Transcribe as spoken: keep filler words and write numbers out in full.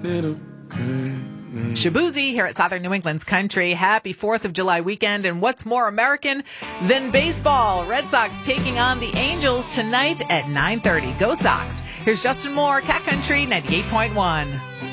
little crazy. Shabuzi here at Southern New England's Country. Happy fourth of July weekend. And what's more American than baseball? Red Sox taking on the Angels tonight at nine thirty. Go Sox. Here's Justin Moore, Cat Country ninety-eight point one.